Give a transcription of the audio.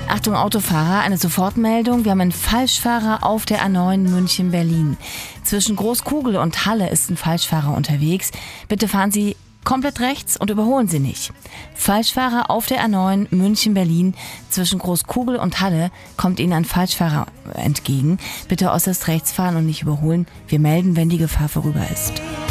Achtung Autofahrer, eine Sofortmeldung. Wir haben einen Falschfahrer auf der A9 München-Berlin. Zwischen Großkugel und Halle ist ein Falschfahrer unterwegs. Bitte fahren Sie komplett rechts und überholen Sie nicht. Falschfahrer auf der A9 München-Berlin. Zwischen Großkugel und Halle kommt Ihnen ein Falschfahrer entgegen. Bitte äußerst rechts fahren und nicht überholen. Wir melden, wenn die Gefahr vorüber ist.